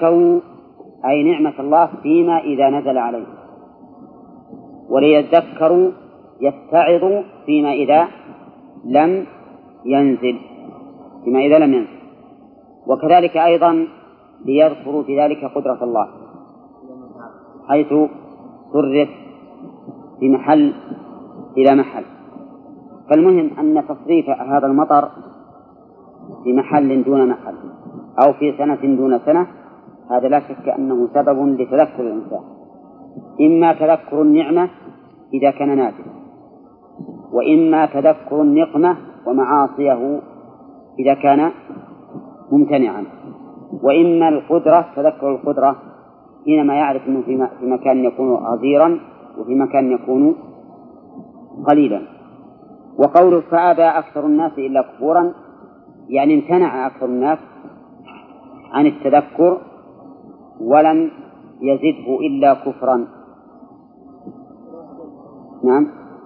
ليتذكروا أي نعمة الله فيما إذا نزل عليه، وليذكروا يتعظوا فيما إذا لم ينزل، وكذلك أيضا ليذكروا في ذلك قدرة الله حيث صرف في محل إلى محل. فالمهم أن تصريف هذا المطر في محل دون محل أو في سنة دون سنة هذا لا شك أنه سبب لتذكر الإنسان، إما تذكر النعمة إذا كان نازلا، وإما تذكر النقمة ومعاصيه إذا كان ممتنعا، وإما القدرة تذكر القدرة حينما يعرف أنه في مكان يكون غزيرا وفي مكان يكون قليلا. وقوله فأبى أكثر الناس إلا كفورا يعني امتنع أكثر الناس عن التذكر ولم يزده إلا كفرا. نعم،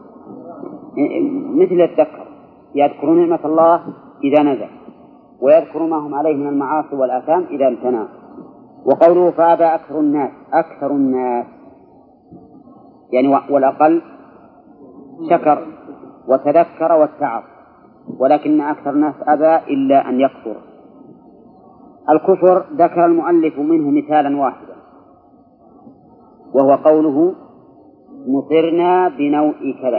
مثل الذكر يذكر نعمة الله إذا نزل، ويذكر ما هم عليه من المعاصي والآثام إذا امتنع. وقوله فأبى أكثر الناس يعني والأقل شكر وتذكر واتعظ، ولكن أكثر الناس أبى إلا أن يكفر. الكفر ذكر المؤلف منه مثالا واحدا وهو قوله مطرنا بنوء كذا،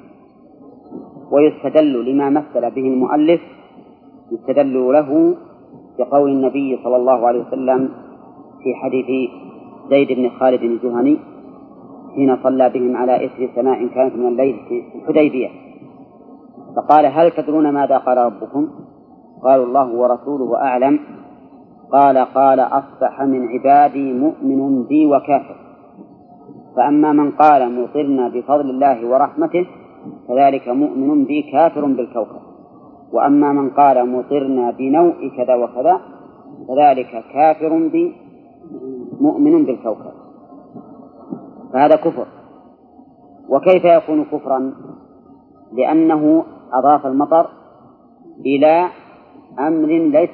ويستدل لما مثل به المؤلف يستدل له بقول النبي صلى الله عليه وسلم في حديث زيد بن خالد الجهني حين صلى بهم على إثر سماء كانت من الليل في الحديبية، فقال هل تدرون ماذا قال ربكم؟ قالوا الله ورسوله أعلم. قال أصبح من عبادي مؤمن بي وكافر، فأما من قال مطرنا بفضل الله ورحمته فذلك مؤمن بي كافر بالكوكب، وأما من قال مطرنا بنوء كذا وكذا فذلك كافر بي مؤمن بالكوكب. فهذا كفر. وكيف يكون كفرا؟ لأنه أضاف المطر إلى أمر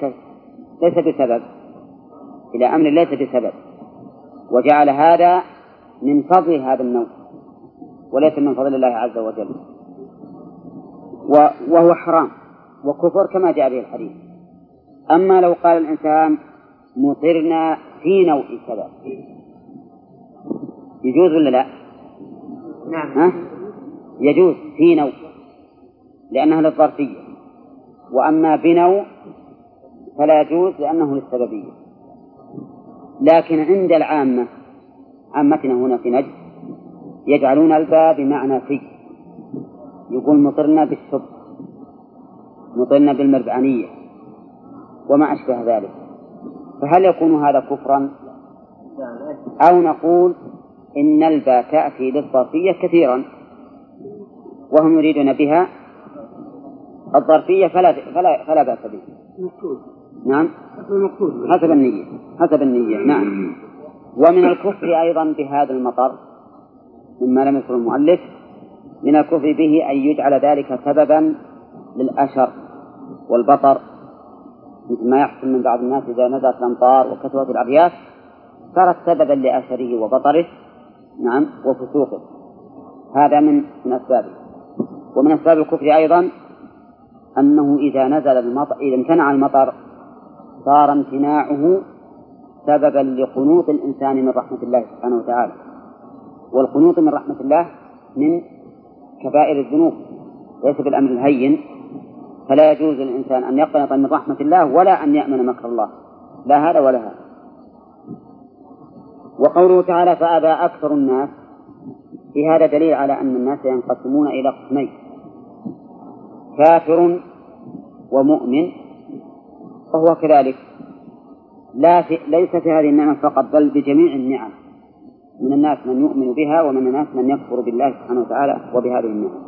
ليس بسبب، وجعل هذا من فضل هذا النوع وليس من فضل الله عز وجل، وهو حرام وكفر كما جاء به الحديث. أما لو قال الإنسان مطرنا في نوع كذا يجوز ولا لا؟ نعم يجوز في نوع لأنها للظرفية، وأما بنوع فلا يجوز لأنه للسببية. لكن عند عامتنا هنا في نجد يجعلون الباء بمعنى في، يقول مطرنا بالشب، مطرنا بالمربعانية وما أشبه ذلك. فهل يكون هذا كفرا؟ أو نقول إن الباء تأتي للظرفية كثيرا وهم يريدون بها الظرفية فلا بأس به. نعم حسب النية. نعم. ومن الكفر أيضا بهذا المطر مما لم يذكر المؤلف من الكفر به أن يجعل ذلك سببا للأشر والبطر، مثل ما يحصل من بعض الناس إذا نزلت الأمطار وكثرت الأرياح صارت سببا لأشره وبطره نعم وفسوقه. هذا من أسبابه. ومن أسباب الكفر أيضا أنه إذا امتنع المطر صار امتناعه سببا لقنوط الإنسان من رحمة الله سبحانه وتعالى، والقنوط من رحمة الله من كبائر الذنوب ليس بالأمر الهين، فلا يجوز للإنسان أن يقنط من رحمة الله ولا أن يأمن مكر الله، لا هذا ولا هذا. وقوله تعالى فأبى أكثر الناس، في هذا دليل على أن الناس ينقسمون إلى قسمين: كافر ومؤمن. وهو كذلك ليس في هذه النعمة فقط بل بجميع النعم، من الناس من يؤمن بها ومن الناس من يكفر بالله سبحانه وتعالى وبهذه النعم.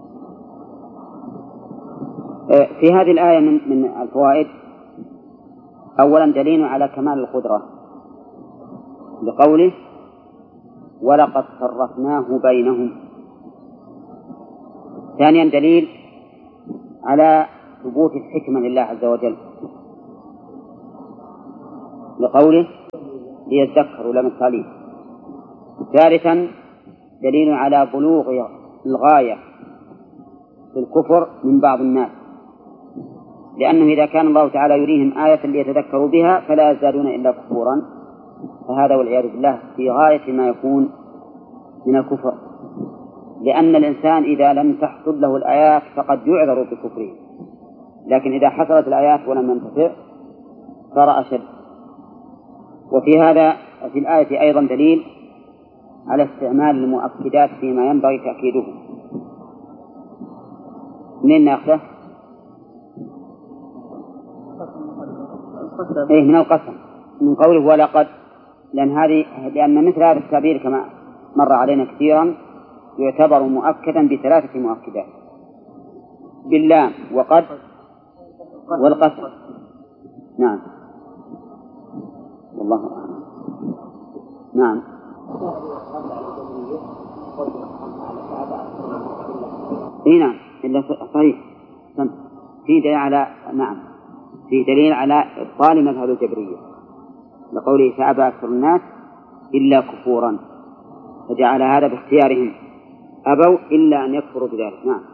في هذه الآية من الفوائد أولا دليل على كمال القدرة بقوله ولقد صرفناه بينهم. ثانيا دليل على ثبوت الحكمة لله عز وجل بقوله ليذكروا لم التعليم. ثالثا دليل على بلوغ الغاية في الكفر من بعض الناس، لأنه إذا كان الله تعالى يريهم آية ليتذكروا بها فلا يزدادون إلا كفورا، فهذا والعياذ بالله في غاية ما يكون من الكفر، لأن الإنسان إذا لم تحصل له الآيات فقد يعذر بكفره، لكن إذا حصلت الآيات ولم ينتفع صار أشد. وفي هذا في الآية أيضا دليل على استعمال المؤكدات فيما ينبغي تأكيده. منين نأخذه؟ من القسم، من قوله ولقد، لأن مثل هذا التعبير كما مر علينا كثيرا يعتبر مؤكدا بثلاثة مؤكدات: باللام وقد والقسم. نعم والله أعلم. نعم نعم إلا صحيح. في دليل على في دليل على إبطال مذهب الجبرية لقوله فأبى أكثر الناس إلا كفورا، فجعل هذا باختيارهم، أبوا إلا أن يكفروا بذلك. نعم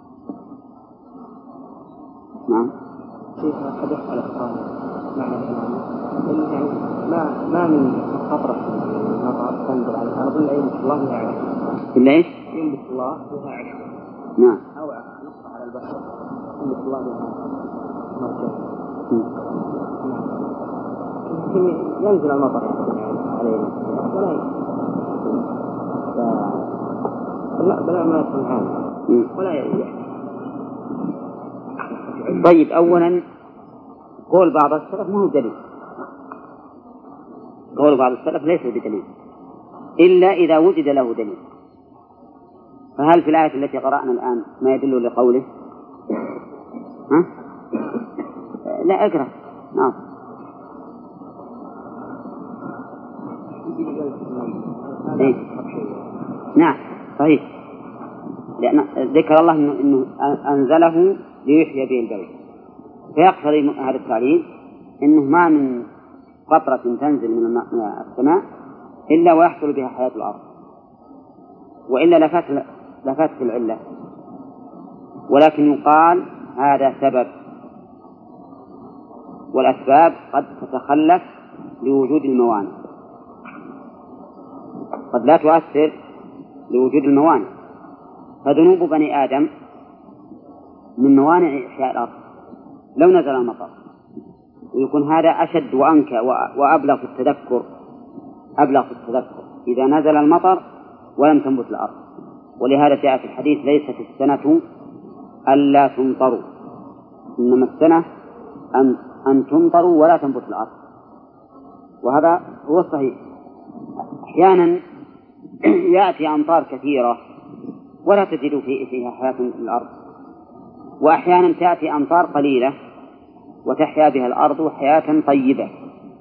حدث على معنى يعني ما من خطرة نظر تنزل على الأرض إلا ينبت الله بها عشرة. إلا إيش؟ ينبت الله بها عشرة. نعم. أو نقطة على البحر ينبت الله بها مرجع. ينزل المطر يعني علينا ولا بلا ما يكون ولا يحدث. طيب، أولا قول بعض السلف ما هو دليل، قول بعض السلف ليس بدليل إلا إذا وجد له دليل. فهل في الآية التي قرأنا الآن ما يدل لقوله؟ لا أقرأ. نعم نعم صحيح، لأن ذكر الله أنه أنزله ليحيي به البلد، فيقتضي هذا التعليل أنه ما من قطرة تنزل من السماء إلا ويحصل بها حياة الأرض، وإلا لفاتت العلة. ولكن يقال هذا سبب، والأسباب قد تتخلف لوجود الموانع، قد لا تؤثر لوجود الموانع. فذنوب بني آدم من موانع إحياء الأرض لو نزل المطر، ويكون هذا أشد وأنكى وأبلغ في التذكر، إذا نزل المطر ولم تنبت الأرض. ولهذا جاء في الحديث ليست السنة ألا تمطروا، إنما السنة أن تمطروا ولا تنبت الأرض، وهذا هو الصحيح. أحيانا يأتي أمطار كثيرة ولا تجد فيها حياة في الأرض، وأحيانا تأتي أمطار قليلة وتحيا بها الأرض حياة طيبة،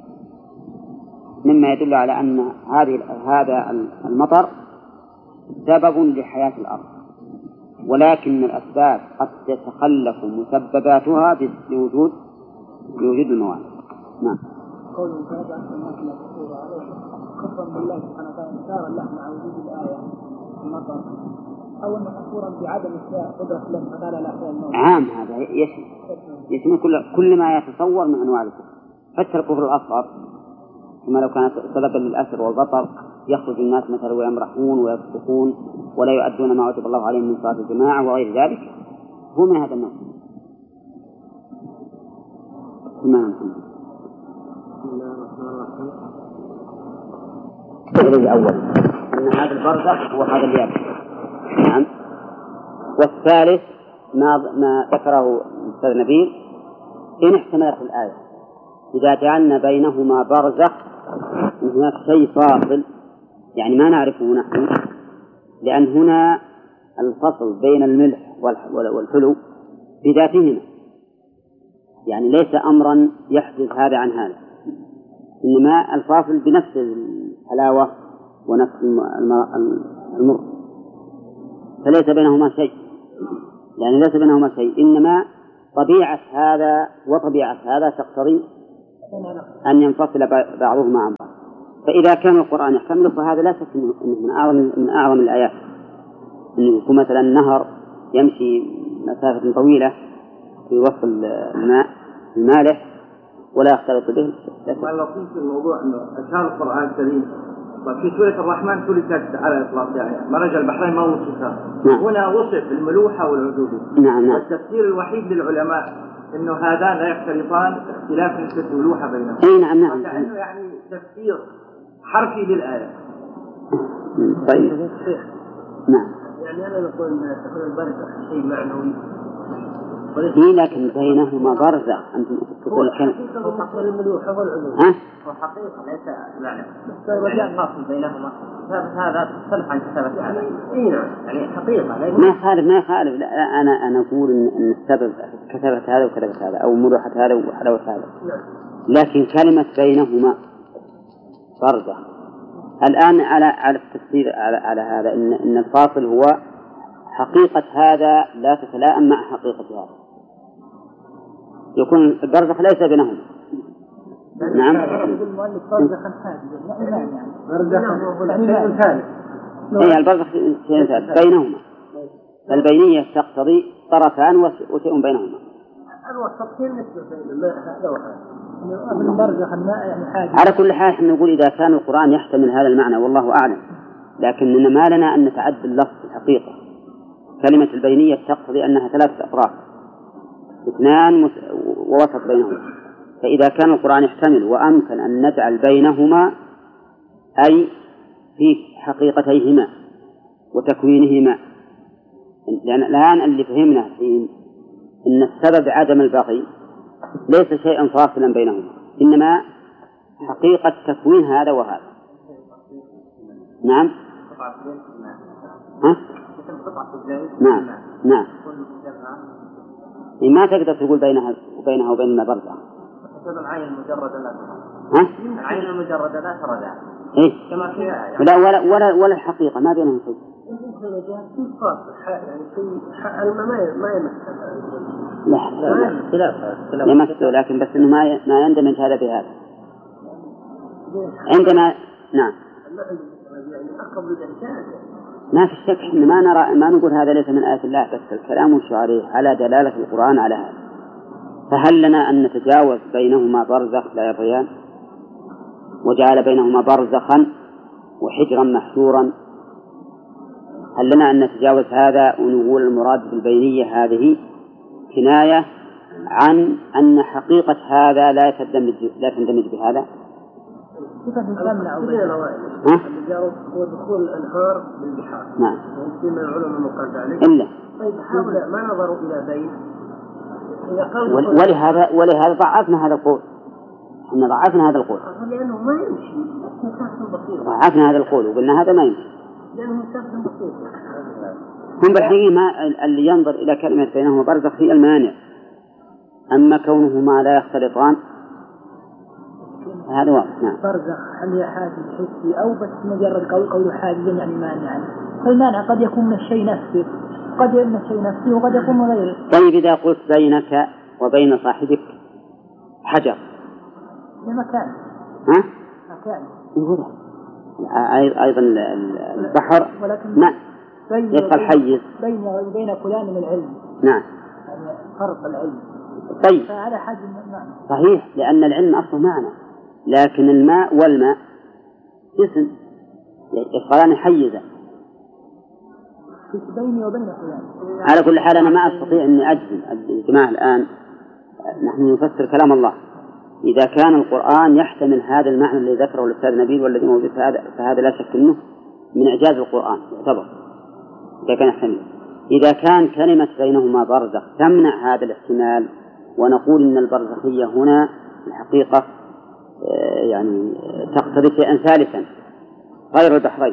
مما يدل على أن هذا المطر سبب لحياة الأرض، ولكن الأسباب قد تتخلف مسبباتها لوجود الموانع. نعم. قول هذا الناس لا تقول عليه كفرا بالله سبحانه وتعالى صار اللحم مع وجود الآية المطر، أو أن كفورا بعدم قدرة الله سبحانه وتعالى على أحياء الموت. عام هذا يشمل كل ما يتصور من أنواع الكفر، حتى الكفر الأصغر، كما لو كانت سببا للأسر والبطر يخرج الناس مثلا ويمرحون ويصدقون ولا يؤدون ما وجب الله عليهم من صلاة الجماعة وغير ذلك، هو من هذا النوع. الأول أن هذا البرزخ هو هذا اليابس. نعم. والثالث ما ذكره الأستاذ نبيل إن احتملت الآية إذا جعلنا بينهما برزخ هناك شيء فاصل، يعني ما نعرفه نحن، لأن هنا الفصل بين الملح والحلو بذاتهما، يعني ليس أمرا يحدث هذا عن هذا، إنما الفاصل بنفس الحلاوة ونفس المر، فليس بينهما شيء، يعني ليس بينهما شيء، إنما طبيعة هذا وطبيعة هذا تقتضي أن ينفصل بعضهما عن بعض. فإذا كان القرآن يحتمله فهذا لا شك أنه من أعظم الآيات، أنه يكون مثلا نهر يمشي مسافة طويلة في وسط الماء المالح ولا يختلط به. اللطيف في الموضوع أنه أشار القرآن الكريم في سورة الرحمن ثلثت على الإطلاق، يعني مرج البحرين ما وصفها. نعم. هنا وصف الملوحة والعذوبة. نعم. والتفسير الوحيد للعلماء أنه هذان لا يختلطان اختلاف نسبة الملوحة بينهم. نعم. كأنه يعني تفسير حرفي للآية. طيب. نعم. يعني أنا نقول تكون البرزخ شيء معنوي. لكن بينهما برزخ. أنتم تقول الكلام. الملوحة والعذوبة. هو حقيقة ليس معنى. يعني فاصل بينهما. هذا تختلف عن كتابة هذا. يعني حقيقة. ما يخالف. لا أنا أقول إن السبب كتابة هذا وكتابة هذا أو ملوحة هذا وحلاوة هذا. لكن كلمة بينهما برزخ. الآن على التفسير على هذا إن الفاصل هو حقيقة هذا لا تتلائم مع حقيقة هذا، يكون البرزخ ليس بينهما. نعم. المؤلف برزخا حاجزا يعني برزخ ثالث. أي البرزخ شيء ثالث بينهما. البينية تقتضي طرفان وشيء بينهما. الوسطين نسبة بين الماء هذا وهذا. البرزخ الماء يعني حاجز. على كل حال احنا نقول إذا كان القرآن يحتمل هذا المعنى والله أعلم، لكن ما لنا أن نتعدى اللفظ في الحقيقة. كلمة البينية تقتضي أنها ثلاثة أطراف، اثنان ووسط بينهما. فإذا كان القرآن يحتمل وأمكن أن نجعل بينهما أي في حقيقتيهما وتكوينهما، لأن الآن اللي فهمنا حين إن السبب عدم البغي ليس شيئا فاصلا بينهما، إنما حقيقة تكوين هذا وهذا. نعم. ها؟ نعم. ما تقدر تقول بينها وبين ما برزخ. العين المجردة لا ها؟ العين المجردة لا ترى ذلك. إيه؟ كما في لا ولا الحقيقة ما بينهم شيء. يعني شيء ما يمثل. لا يمثل، لكن بس إنه ما يندمج هذا بهذا. عندما نعم. ما في شك إن ما نقول هذا ليس من آيات الله، بس الكلام وش عليه على دلالة القرآن على هذا. فهل لنا أن نتجاوز بينهما برزخ لا يبغيان وجعل بينهما برزخا وحجرا محشورا؟ هل لنا أن نتجاوز هذا ونقول المراد بالبينية هذه كناية عن أن حقيقة هذا لا تندمج بهذا؟ كيف نسمع هو دخول الأنهار بالبحار. نعم. ويمكن العلماء مقال ذلك. إلا. طيب هؤلاء ما نظروا إلى بين. ولهذا ضعفنا هذا القول. إحنا ضعفنا هذا القول. لأنه ما يمشي. ضعفنا هذا القول وقلنا هذا ما يمشي. لأنه مسافة بسيطة. هم بالحقيقة ما اللي ينظر إلى كلمة بينهما برزخ هي المانع. أما كونهما لا يختلطان هذا واضح. نعم. برزخ هل هي حاجز حسي أو بس مجرد قول حاجزا يعني مانعا؟ فالمانع قد يكون من الشيء نفسه، قد يكون من الشيء نفسه وقد يكون من غيره. طيب إذا قلت بينك وبين صاحبك حجر لمكان. ها؟ مكان. يقول أيضا البحر ما يدخل حيز بين وبين فلان من العلم. نعم. يعني فرق العلم. طيب. فهذا حاجز معنى. صحيح، لأن العلم أصله معنى، لكن الماء والماء جسم يدخلان حيزا. بيني وبين فلان. على كل حال أنا ما أستطيع أني أجزم الجماعة الآن. نحن نفسر كلام الله. إذا كان القرآن يحتمل هذا المعنى الذي ذكره الأستاذ نبيل والذي موجود فهذا لا شك أنه من إعجاز القرآن يعتبر. إذا كان يحتمل. إذا كان كلمة بينهما برزخ تمنع هذا الاحتمال ونقول إن البرزخية هنا الحقيقة يعني تقتضي شيئا ثالثا غير البحرين،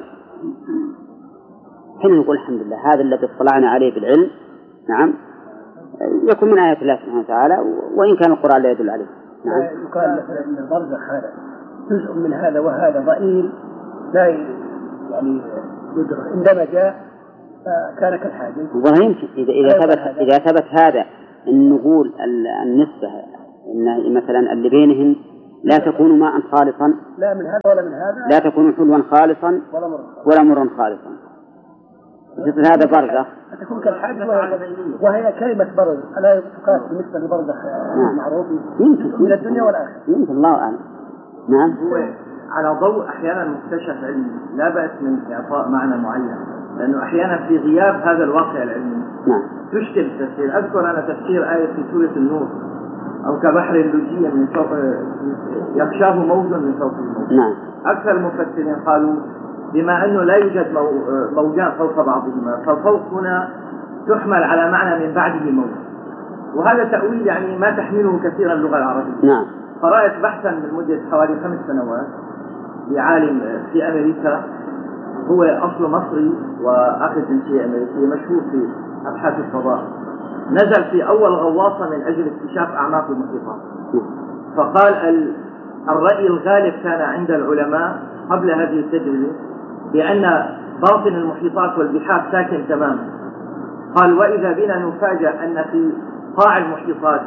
حين نقول الحمد لله هذا الذي اطلعنا عليه بالعلم نعم يكون من آيات الله سبحانه وتعالى وإن كان القرآن لا يدل عليه. نعم. يقال مثلا أن البرزخ هذا جزء من هذا وهذا ضئيل لا يعني يدرك عندما جاء كان كالحاجز. والله يمكن إذا ثبت هذا أن نقول النسبة إن مثلا اللي بينهم لا تكون ماء خالصا، لا من هذا ولا من هذا، لا تكون حلوا خالصا ولا مرا خالصا. مثل هذا برزخ تكون كالحج وهي كلمة برزخ، ألا تقاس بالنسبة لبرزخ معروف يمكن من الدنيا والآخرة، يمكن الله أعلم. نعم. هو على ضوء أحيانا مكتشف علمي لا بأس من إعطاء معنى معين، لأنه أحيانا في غياب هذا الواقع العلمي نعم تشكل التفسير. أذكر أنا تفسير آية في سورة النور: أو كبحر لجي من فوق يغشاه موج من فوق الموج. نعم. أكثر المفسرين قالوا بما أنه لا يوجد موجان فوق بعضهما، فالفوق هنا تحمل على معنى من بعده موج، وهذا تأويل يعني ما تحمله كثيرا اللغة العربية. نعم. قرأت بحثا من مدة حوالي 5 سنوات لعالم في أمريكا، هو أصله مصري وأخذ جنسية أمريكية، مشهور في أبحاث الفضاء. نزل في أول غواصة من أجل اكتشاف أعماق المحيطات، فقال الرأي الغالب كان عند العلماء قبل هذه التجربة بأن باطن المحيطات والبحار ساكن تماما. قال وإذا بنا نفاجأ أن في قاع المحيطات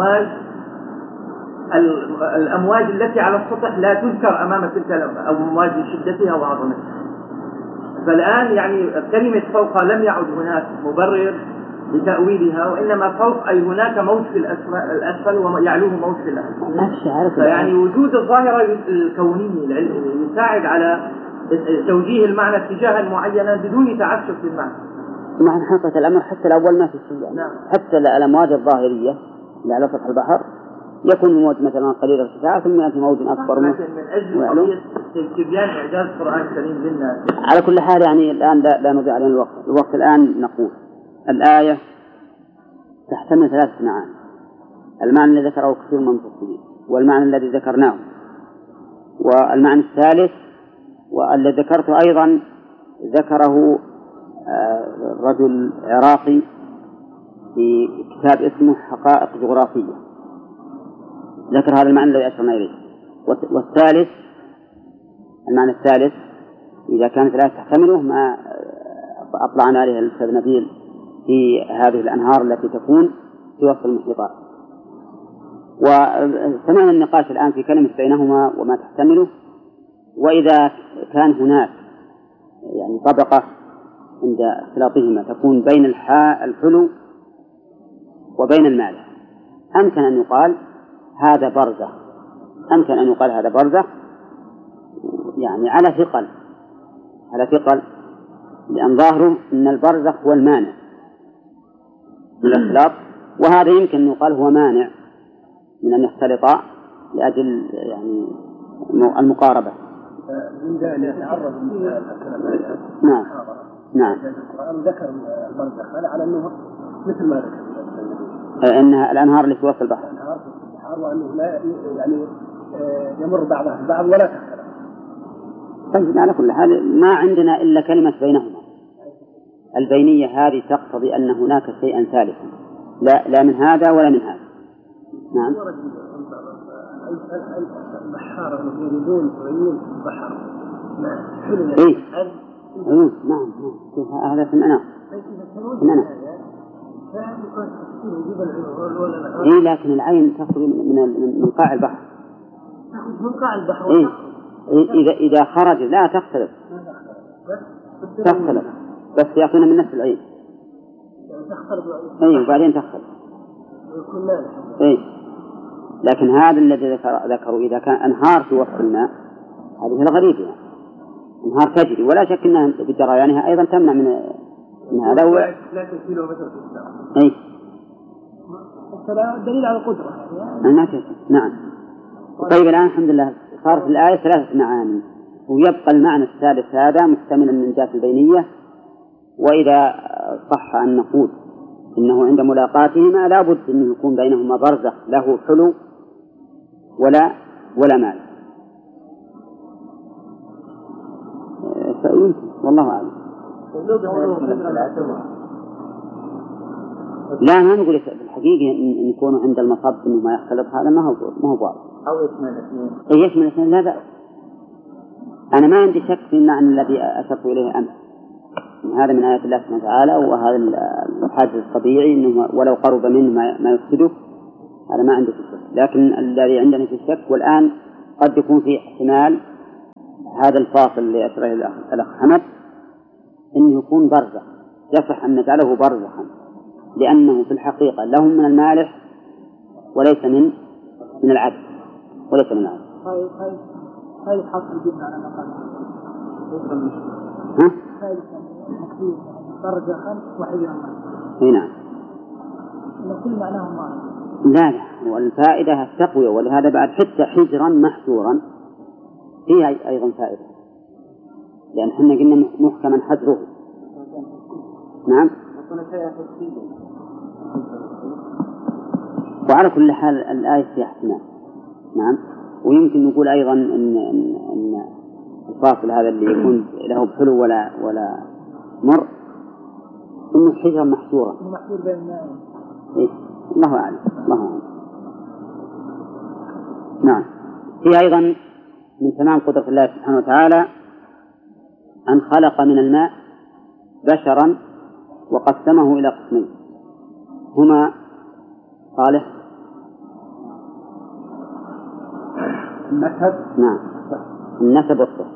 الأمواج التي على السطح لا تذكر أمام تلك الأمواج لشدتها وعظمتها. فالآن يعني كلمة فوق لم يعد هناك مبرر لتأويلها، وإنما فوق أي هناك موج في الأسفل ويعلوه موج في الأسفل. فيعني وجود الظاهرة الكونية العلمية يساعد على توجيه المعنى اتجاها معينا بدون تعسف في المعنى. مع حقيقة الأمر حتى الأول ما في شيء يعني. نعم. حتى الأمواج الظاهرية اللي على سطح البحر يكون الموج مثلا قليل ارتفاع ثم يأتي موج أكبر منه. لكن من أجل قضية تبيان إعجاز القرآن الكريم للناس. على كل حال يعني الآن لا نضيع علينا الوقت الآن نقول الآية تحتمل 3 معاني: المعنى الذي ذكره كثير من المفسرين، والمعنى الذي ذكرناه، والمعنى الثالث والذي ذكرته أيضا ذكره رجل عراقي في كتاب اسمه حقائق جغرافية، ذكر هذا المعنى الذي أشرنا إليه. والثالث المعنى الثالث إذا كانت الآية تحتمله ما أطلعنا عليه الأستاذ نبيل في هذه الأنهار التي تكون في وسط المحيطات. وسمعنا النقاش الآن في كلمة بينهما وما تحتمله. وإذا كان هناك يعني طبقة عند اختلاطهما تكون بين الحلو وبين المالح، أمكن أن يقال هذا برزخ، أمكن أن يقال هذا برزخ يعني على ثقل، لأن ظاهره أن البرزخ هو المانع من الاختلاط، وهذا يمكن أن يقال هو مانع من أن يختلطا لأجل يعني المقاربة. من ذلك يتعرض نعم. نعم. القرآن ذكر البرزخ على أنه مثل ما ذكر أنها الأنهار اللي في وسط البحر، وأنه لا يعني يمر بعضها البعض ولا تختلف. طيب على كل حال ما عندنا إلا كلمة بينهما. البينية هذه تقتضي أن هناك شيئا ثالثا لا من هذا ولا من هذا. نعم. البحار يريدون عيون البحر. إيه. نعم. هذا سمعناه. إيه لكن العين تخرج من قاع البحر. من قاع البحر. إيه. إذا خرج لا تختلف. تختلف بس يأخذون من نفس العين. إيه وبعدين تختلف. إيه. لكن هذا الذي ذكروا إذا كان أنهار في وسط الماء هذه الغريبة يعني. أنهار تجري ولا شك أنها بجريانها أيضا تمنع من هذا هو. لا تسيله مثل الإسلام. إيه. دليل على القدرة. نعم. طيب الآن الحمد لله صارت الآية 3 معاني، ويبقى المعنى الثالث هذا محتملا من جهة البينية. وإذا صح أن نقول إنه عند ملاقاتهما لا بد أن يكون بينهما برزخ له حلو ولا مال. والله أعلم. لا ما نقول بالحقيقة إن يكونوا عند المصب إنه ما يختلط، هذا ما هو واضح. أو يشمل الاثنين. يشمل الاثنين لا بأس. أنا ما عندي شك في المعنى الذي أشرت إليه أمس، هذا من آيات الله سبحانه وتعالى، وهذا الحاجز الطبيعي إنه ولو قرب منه ما يفسده، هذا ما عندي في الشك. لكن الذي عندنا في الشك والآن قد يكون في احتمال هذا الفاصل اللي أشره الأخ حمد أنه يكون برزخ، يصح أن نجعله برزخا، لأنه في الحقيقة لهم من المالح وليس من العدل، وليس من العدل. هاي حصل جدا على مقام هاي مكتوب برزخا وحجرا. هنا كل معناه ما لا والفائدة التقوية، ولهذا بعد حتى حجرا محجورا فيها أيضا فائدة، لأن حنا قلنا محكما حجره. نعم. وعلى كل حال الآية فيها احتمال. نعم. ويمكن نقول أيضا إن الفاصل هذا اللي يكون له بحلو ولا مر إنه حجرا محجورا. محجور بين الناس. إيه الله أعلم. الله أعلم. نعم. في أيضا من تمام قدرة الله سبحانه وتعالى أن خلق من الماء بشرا وقسمه إلى قسمين هما صالح النسب. نعم النسب والصهر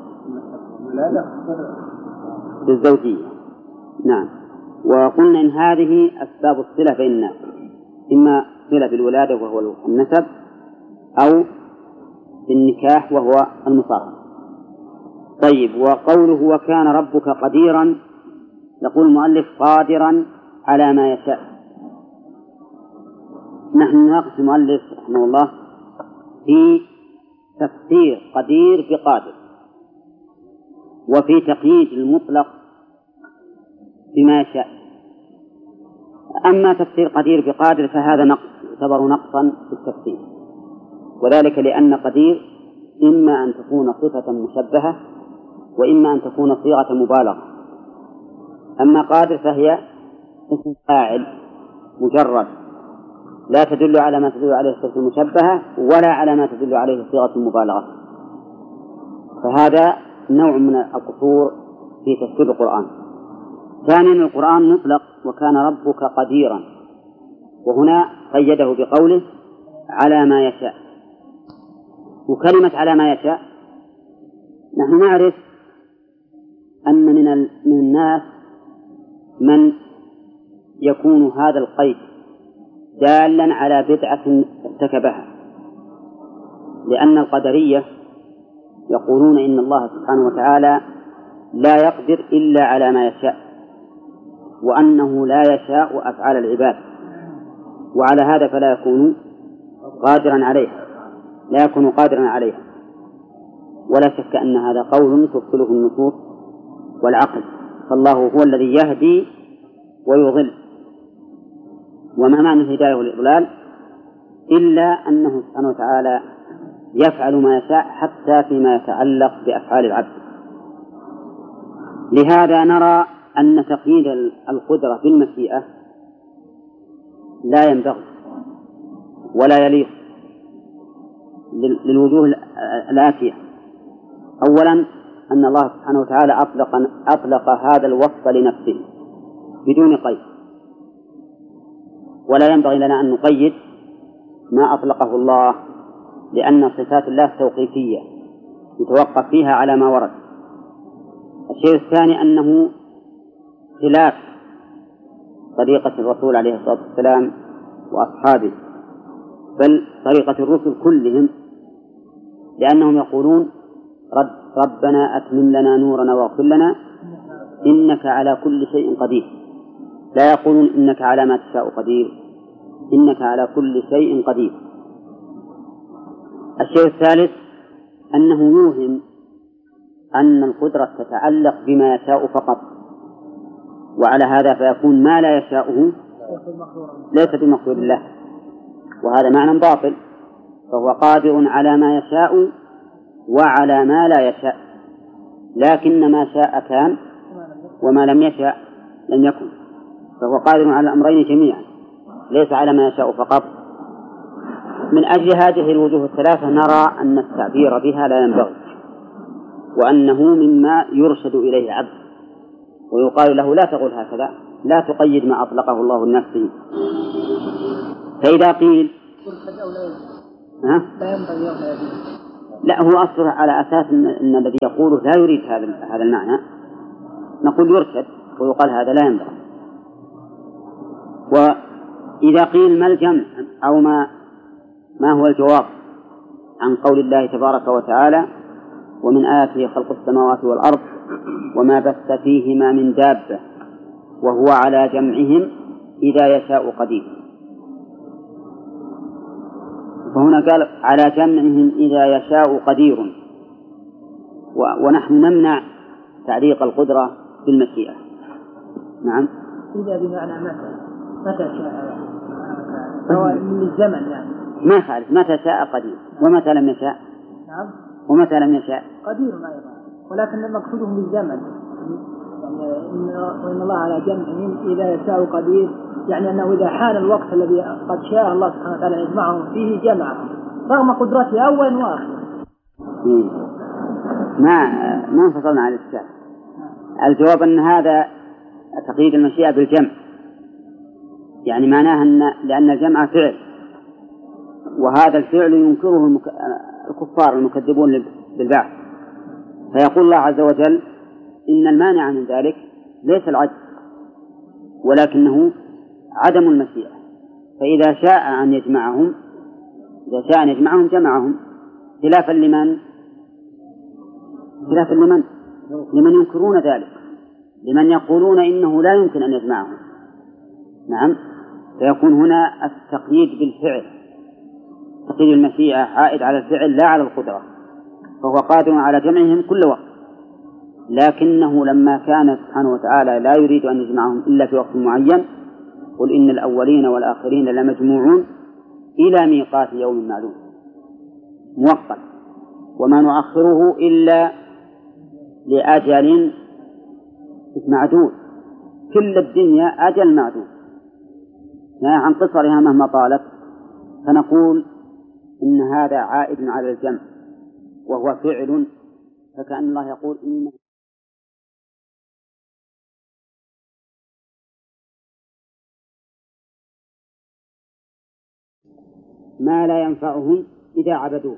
بالزوجية. نعم. وقلنا إن هذه أسباب الصلة بين الناس، إما صلة بالولادة وهو النسب، أو بالنكاح وهو المصاهرة. طيب، وقوله وكان ربك قديرا، يقول المؤلف قادرا على ما يشاء. نحن نناقش المؤلف رحمه الله في تفسير قدير بقادر، وفي تقييد المطلق بما يشاء. أما تفسير قدير بقادر فهذا نقص، يعتبر نقصا في التفسير، وذلك لأن قدير إما أن تكون صفة مشبهة وإما أن تكون صيغة مبالغة. أما قادر فهي اسم فاعل مجرد، لا تدل على ما تدل عليه الصفة المشبهة ولا على ما تدل عليه صيغة المبالغة، فهذا نوع من القصور في تفسير القرآن. ثانيا القرآن مطلق وكان ربك قديرا، وهنا قيده بقوله على ما يشاء. وكلمة على ما يشاء نحن نعرف أن من الناس من يكون هذا القيد دالا على بدعة ارتكبها، لأن القدرية يقولون إن الله سبحانه وتعالى لا يقدر إلا على ما يشاء، وأنه لا يشاء أفعال العباد، وعلى هذا فلا يكون قادرا عليها، لا يكون قادرا عليها. ولا شك أن هذا قول تبطله النصوص والعقل، فالله هو الذي يهدي ويضل، وما معنى الهداية والإضلال إلا أنه سبحانه وتعالى يفعل ما يشاء حتى فيما يتعلق بأفعال العبد. لهذا نرى أن تقييد القدرة بالمشيئة لا ينبغي ولا يليق للوجوه الآتية. أولا أن الله سبحانه وتعالى أطلق هذا الوصف لنفسه بدون قيد، ولا ينبغي لنا أن نقيد ما أطلقه الله، لأن صفات الله توقيفية يتوقف فيها على ما ورد. الشيء الثاني أنه خلاف طريقة الرسول عليه الصلاة والسلام وأصحابه، بل طريقة الرسل كلهم، لأنهم يقولون ربنا أتمم لنا نورنا واغفر لنا إنك على كل شيء قدير، لا يقولون إنك على ما تشاء قدير، إنك على كل شيء قدير. الشيء الثالث أنه يوهم أن القدرة تتعلق بما يشاء فقط، وعلى هذا فيكون ما لا يشاءه ليس بمقدور الله، وهذا معنى باطل. فهو قادر على ما يشاء وعلى ما لا يشاء، لكن ما شاء كان وما لم يشاء لم يكن، فهو قادر على الأمرين جميعا، ليس على ما يشاء فقط. من أجل هذه الوجوه الثلاثة نرى أن التعبير بها لا ينبغي، وأنه مما يرشد إليه العبد، ويقال له لا تقول هكذا، لا تقيد ما أطلقه الله لنفسه. فإذا قيل لا، هو أصله على أساس أن الذي يقوله لا يريد هذا المعنى، نقول يرشد ويقال هذا لا ينبغي. وإذا قيل ما الجمع أو ما هو الجواب عن قول الله تبارك وتعالى ومن آياته خلق السماوات والأرض وما بث فيهما من دابة وهو على جمعهم إذا يشاء قدير. فهنا قال على جمعهم إذا يشاء قدير، ونحن نمنع تعليق القدرة بالمشيئة. نعم. إذا بمعنى متى شاء سواء من الزمن يعني ما خالف، متى شاء قدير ومتى لم يشاء. نعم. ومتى لم يشاء قدير أيضا، ولكن مقصودهم بالزمن يعني إن الله على جمعهم إذا يشاء قدير، يعني أنه إذا حان الوقت الذي قد شاء الله سبحانه وتعالى يجمعهم فيه جمعهم رغم قدرته أول وآخر. ما انفصلنا عن الإشكال. الجواب أن هذا تقييد المشيئة بالجمع، يعني معناه لأن الجمع فعل، وهذا الفعل ينكره الكفار المكذبون بالبعث، فيقول الله عز وجل إن المانع من ذلك ليس العجز ولكنه عدم المشيئة، فإذا شاء أن يجمعهم جمعهم، خلافا لمن ينكرون ذلك، لمن يقولون إنه لا يمكن أن يجمعهم. نعم. فيكون هنا التقييد بالفعل، تقييد المشيئة عائد على الفعل لا على القدرة، فهو قادر على جمعهم كل وقت، لكنه لما كان سبحانه وتعالى لا يريد أن يجمعهم إلا في وقت معين، قل إن الأولين والآخرين لمجموعون إلى ميقات يوم معلوم موقت وما نؤخره إلا لأجل معدود، كل الدنيا أجل معدود يعني عن قصرها مهما طالت، فنقول إن هذا عائد على الجمع وهو فعل، فكأن الله يقول إن ما لا ينفعهم إذا عبدوه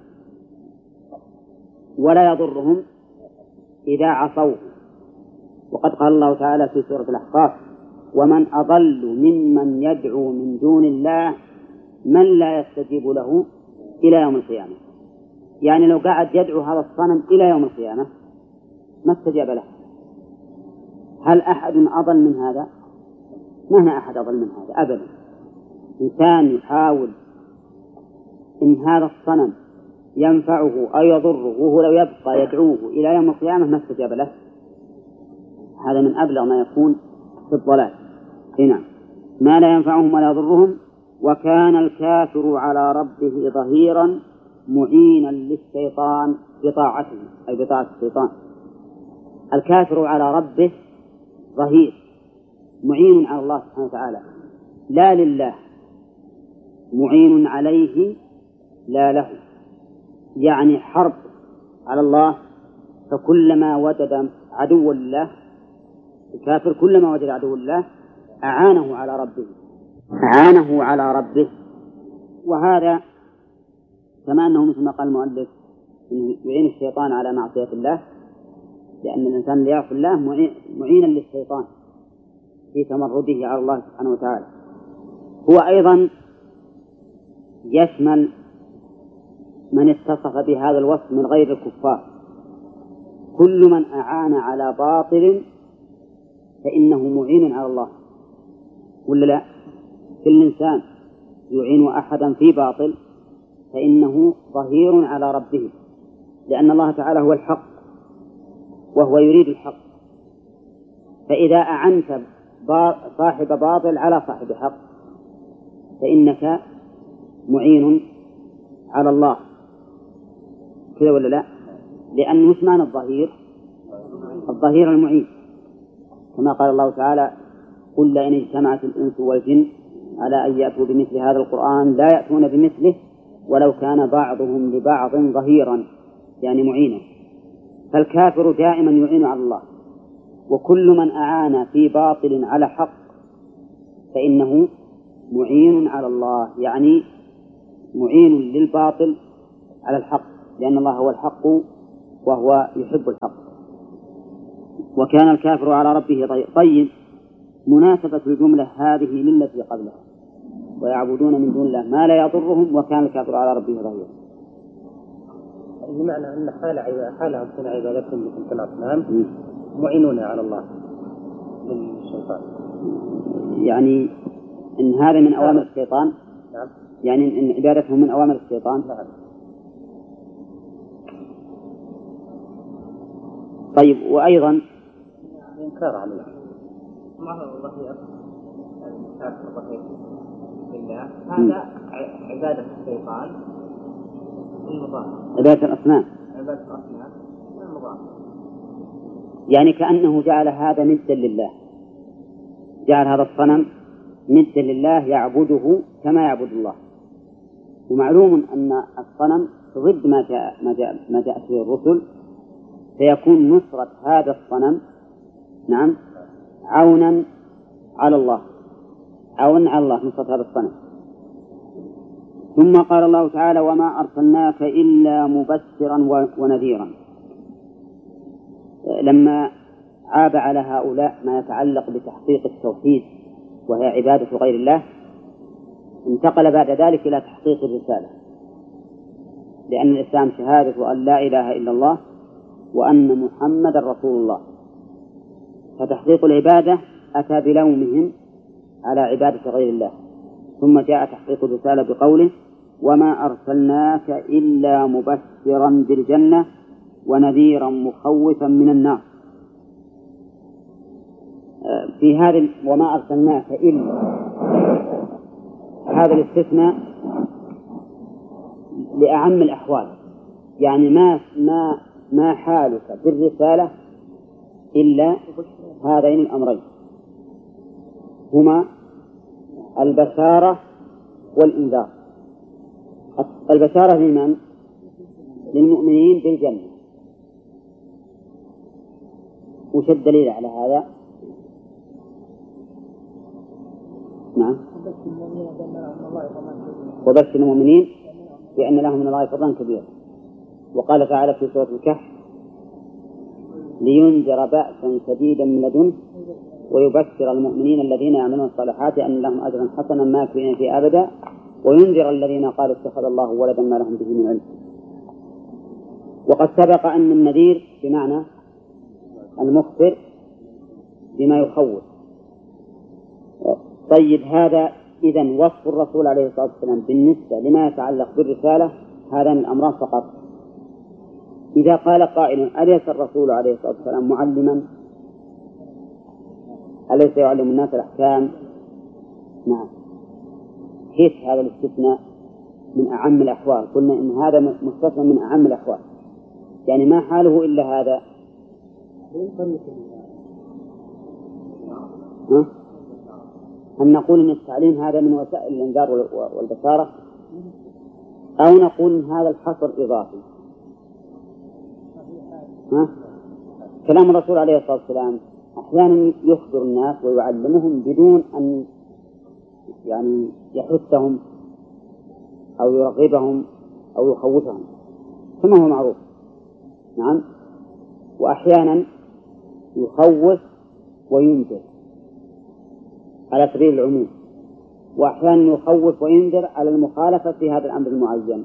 ولا يضرهم إذا عصوه. وقد قال الله تعالى في سورة الأحقاف ومن أضل ممن يدعو من دون الله من لا يستجيب له إلى يوم القيامة، يعني لو قاعد يدعو هذا الصنم إلى يوم القيامة ما استجاب له. هل أحد أضل من هذا؟ ما هنا أحد أضل من هذا أبدا. إنسان يحاول إن هذا الصنم ينفعه أو يضره وهو لو يبقى يدعوه إلى يوم القيامة ما استجاب له، هذا من أبلغ ما يكون في الضلال. هنا ما لا ينفعهم ولا يضرهم وكان الكافر على ربه ظهيرا معينا للشيطان بطاعته، أي بطاعة الشيطان. الكافر على ربه ظهير معين على الله سبحانه وتعالى لا لله، معين عليه لا له، يعني حرب على الله. فكلما وجد عدو الله الكافر كلما وجد عدو الله أعانه على ربه. وهذا كما أنه مثل ما قال المؤلف إنه يعين الشيطان على معصية الله، لأن الإنسان اللي يعصي الله معينا للشيطان في تمرده على الله سبحانه وتعالى. هو أيضا يشمل من اتصف بهذا الوصف من غير الكفار، كل من أعان على باطل فإنه معين على الله، ولا لا؟ كل إنسان يعين أحدا في باطل فإنه ظهير على ربه، لأن الله تعالى هو الحق وهو يريد الحق. فإذا أعنت صاحب باطل على صاحب حق فإنك معين على الله، كذا ولا لا؟ لأن معنى الظهير المعين، كما قال الله تعالى قل لئن اجتمعت الإنس والجن على أن يأتوا بمثل هذا القرآن لا يأتون بمثله ولو كان بعضهم لبعض ظهيرا، يعني معينا. فالكافر دائما يعين على الله، وكل من أعان في باطل على حق فإنه معين على الله، يعني معين للباطل على الحق. لأن الله هو الحق وهو يحب الحق. وكان الكافر على ربه طيب، مناسبة الجملة هذه للتي قبلها، ويعبدون من دون الله ما لا يضرهم وكان الكافر على ربه ظهيرا. بمعنى أن حالهم من عبادتهم مثل الأصنام معينون على الله للشيطان، يعني إن هذا من أوامر الشيطان. نعم. يعني إن عبادتهم من أوامر الشيطان. نعم. طيب، وأيضا إنكار عليه. هذا عبادة الشيطان المضاهرة، عبادة الأصنام، يعني كأنه جعل هذا ندا لله، جعل هذا الصنم ندا لله يعبده كما يعبد الله. ومعلوم أن الصنم ضد ما جاءت به الرسل، فيكون نصرة هذا الصنم نعم عونا على الله، عونا على الله نصرة هذا الصنم. ثم قال الله تعالى: وما أرسلناك إلا مبشرا ونذيرا. لما عاب على هؤلاء ما يتعلق بتحقيق التوحيد وهي عبادة غير الله، انتقل بعد ذلك إلى تحقيق الرسالة، لأن الإسلام شهادة أن لا إله إلا الله وأن محمد رسول الله، فتحقيق العبادة أتى بلومهم على عبادة غير الله. ثم جاء تحقيق الرسالة بقوله: وما أرسلناك إلا مبشرا بالجنة ونذيرا مخوفا من النار. في هذا وما أرسلناك إلا، هذا الاستثناء لأعم الأحوال، يعني ما حالك بالرسالة إلا هذين الأمرين، هما البشارة والإنذار. البشارة لمن؟ للمؤمنين بالجنة. وش الدليل على هذا؟ نعم. وبشر المؤمنين بأن لهم من الله فضلا كبيرا. وقال تعالى في سورة الكهف: لينذر بأسا شديدا من لدنه ويبشر المؤمنين الذين يعملون الصالحات أن لهم أجرا حسنا ماكثين فيه أبدا وينذر الذين قالوا اتخذ الله ولدا ما لهم به من علم. وقد سبق أن النذير بمعنى المخبر بما يخوف. طيب، هذا إذن وصف الرسول عليه الصلاة والسلام بالنسبة لما يتعلق بالرسالة هذان الأمران فقط. إذا قال قائل: أليس الرسول عليه الصلاة والسلام معلما؟ أليس يعلم الناس الأحكام؟ نعم. كيف هذا الاستثناء من أعم الأحوال؟ قلنا إن هذا مستثنى من أعم الأحوال، يعني ما حاله إلا هذا. هل نقول إن التعليم هذا من وسائل الإنذار والبشارة، أو نقول إن هذا الحصر إضافي؟ كلام الرسول عليه الصلاة والسلام أحيانا يخبر الناس ويعلمهم بدون أن يعني يحثهم أو يرغبهم أو يخوفهم كما هو معروف. نعم. وأحيانا يخوف وينذر على سبيل العموم، وأحيانا يخوف وينذر على المخالفة في هذا الأمر المعين.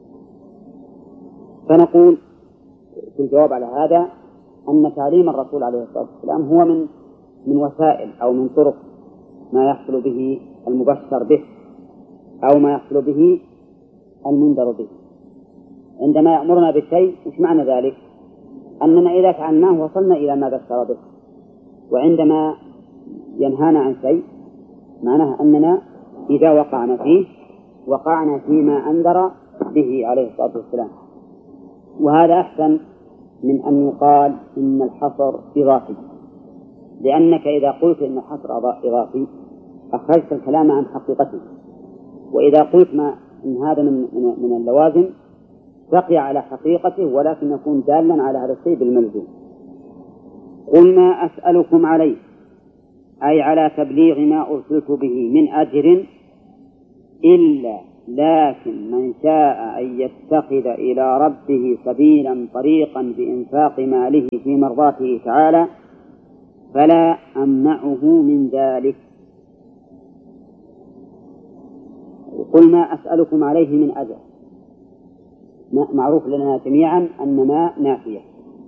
فنقول في الجواب على هذا أن تعليم الرسول عليه الصلاة والسلام هو من وسائل أو من طرق ما يحصل به المبشر به أو ما يحصل به المنذر به. عندما يأمرنا بشيء إيش معنى ذلك؟ أننا إذا فعلناه وصلنا إلى ما بشر به، وعندما ينهانا عن شيء معناه أننا إذا وقعنا فيه وقعنا فيما أنذر به عليه الصلاة والسلام. وهذا أحسن من أن يقال إن الحصر إضافي، لأنك إذا قلت إن الحصر إضافي أخرجت الكلام عن حقيقته، وإذا قلت ما إن هذا من اللوازم بقي على حقيقته ولكن يكون دالا على هذا الشيء بالملزوم. قل ما أسألكم عليه أي على تبليغ ما أرسلت به من أجر إلا لكن من شاء أن يتخذ إلى ربه سبيلا طريقا بإنفاق ماله في مرضاته تعالى فلا أمنعه من ذلك. قل ما أسألكم عليه من أجر، معروف لنا جميعا أن ما نافية،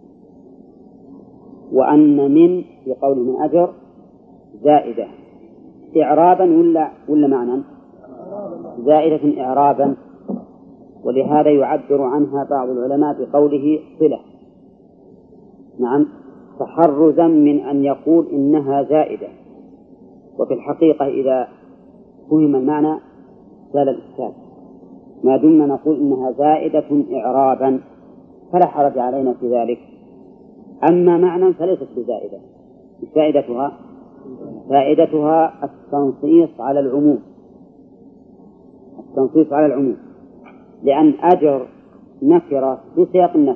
وأن من في قول من أجر زائدة إعرابا ولا معنى؟ زائدة إعرابا، ولهذا يعبر عنها بعض العلماء بقوله صلة، نعم، تحرزا من أن يقول إنها زائدة. وفي الحقيقة إذا فهم المعنى زال الإشكال، ما دمنا نقول إنها زائدة إعرابا فلا حرج علينا في ذلك. أما معنى فليست بزائدة، فائدتها التنصيص على العموم، التنصيص على العموم، لأن أجر نكرة في سياق النفي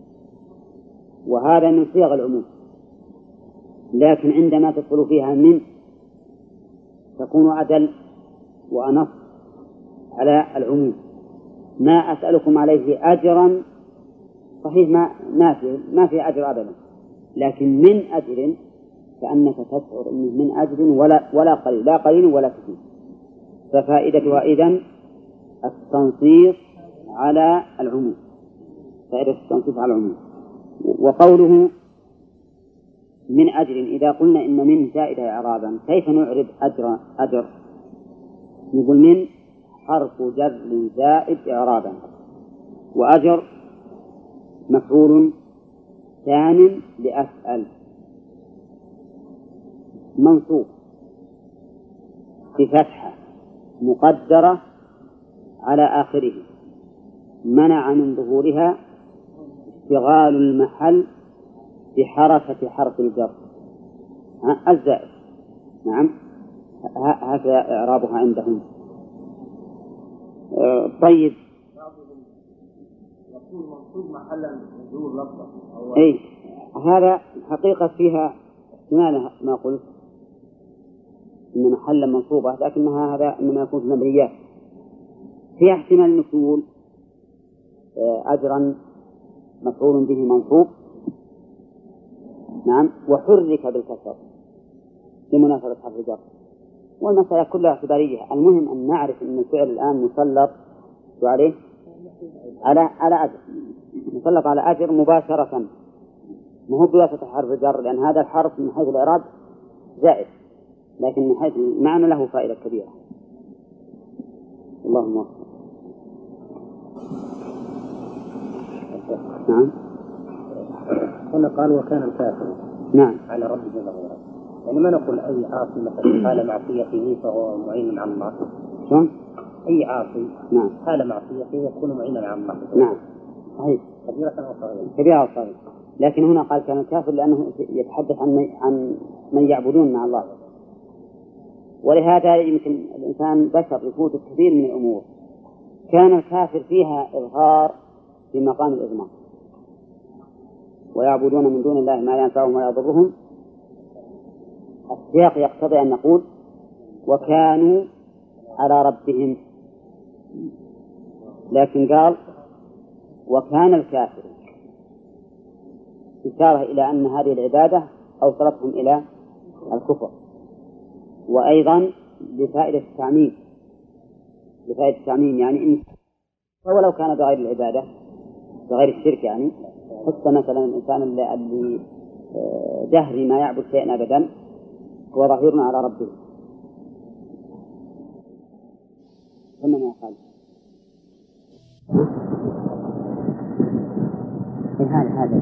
وهذا من صيغ العموم، لكن عندما تدخل فيها من تكون أدل وأنص على العموم. ما أسألكم عليه أجرا صحيح ما في أجر أبدا، لكن من أجر كأنك تشعر أنه من أجر ولا قليل، لا قليل ولا كثير، ففائدتها إذن التنصيص على العموم، فائدة التنصيص على العموم. وقوله من أجر، إذا قلنا إن من زائدة إعرابا كيف نعرب أجر؟ نقول من حرف جر زائد إعرابا، وأجر مفعول ثان لأسأل منصوب بفتحة مقدرة على آخره منع من ظهورها اشتغال المحل بحركة حرف الجر الزائد، نعم، هكذا إعرابها عندهم. طيب، يكون منصوب محلا من ظهور لفظة، أي هذا حقيقة فيها احتمال ما قلت إن محلا منصوبة، لكنها هذا إنما يكون في المبنيات، فيها احتمال نقول أجرا مفعول به منصوب، نعم، وحرك بالكسر لمناسبة حرف الجر، والمسألة كلها اعتبارية. المهم أن نعرف أن الفعل الآن مسلط عليه على أجر، مسلط على أجر مباشرة، مو بواسطة حرف الجر، لأن هذا الحرف من حيث الإعراب زائد، لكن من حيث المعنى له فائدة كبيرة. اللهم وفق. نعم. هنا قال وكان الكافر نعم على ربه ظهيرا، يعني ما نقول أي عاصي مثلا حال معصيته فهو معين على الله. شلون؟ أي عاصي نعم حال معصيته يكون معينا على الله. نعم صحيح، كبيرة أو صغيرة؟ كبيرة أو صغيرة، لكن هنا قال كان الكافر لأنه يتحدث عن من يعبدون مع الله، ولهذا يمكن الإنسان بشر يفوت كثير من الأمور كان الكافر فيها إظهار في مقام الإضمار، ويعبدون من دون الله ما لا ينفعهم ولا يضرهم. السياق يقتضي أن نقول وكانوا على ربهم، لكن قال وكان الكافر، إشارة إلى أن هذه العبادة أوصلتهم إلى الكفر، وأيضا لفائدة التعميم، يعني إن ولو كان بغير العبادة بغير الشرك، يعني حتى مثلا الإنسان اللي جهري ما يعبد شيئا أبدا هو ظهير على ربه. ثم ما قال هذا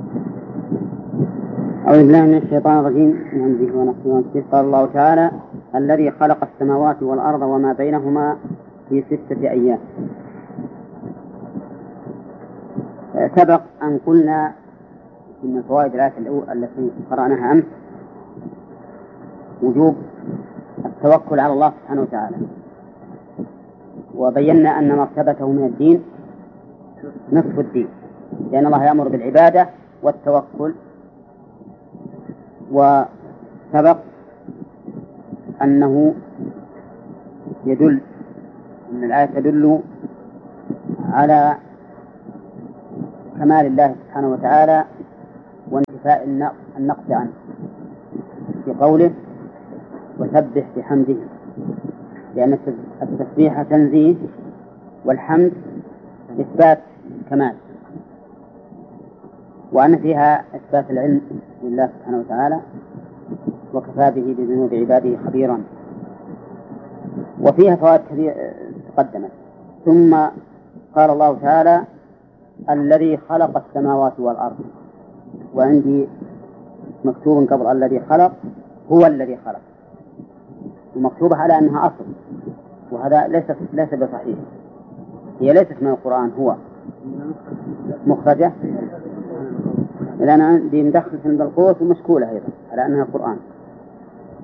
أعوذ بالله من الشيطان الرجيم من همزه ونفسه ونفسه. قال الله تعالى الذي خلق السماوات والأرض وما بينهما في 6 أيام. سبق أن قلنا من فوائد الآية التي قرأناها أمس وجوب التوكل على الله سبحانه وتعالى، وبينا أن مرتبته من الدين نصف الدين، لأن الله يأمر بالعبادة والتوكل. وسبق أنه يدل أن الآية تدل على كمال الله سبحانه وتعالى وانتفاء النقص عنه في قوله وسبح بحمده، لأن التسبيح تنزيه والحمد إثبات كمال، وأن فيها إثبات العلم لله سبحانه وتعالى وكفى به بذنوب عباده خبيرا، وفيها فوائد كثيرة تقدمت. ثم قال الله تعالى الذي خلق السماوات والأرض، وعندي مكتوب قبل الذي خلق هو الذي خلق، ومكتوبة على أنها أصل، وهذا ليس بصحيح، هي ليست من القرآن، هو مخرجة، لأن عندي مدخل في القوس ومشكولة أيضا على أنها القرآن.